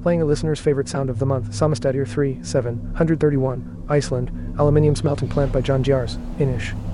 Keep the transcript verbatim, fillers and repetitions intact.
Playing a listener's favorite sound of the month, Samastadir three, seven hundred thirty-one, Iceland, Aluminium Smelting Plant by John Jars, Inish.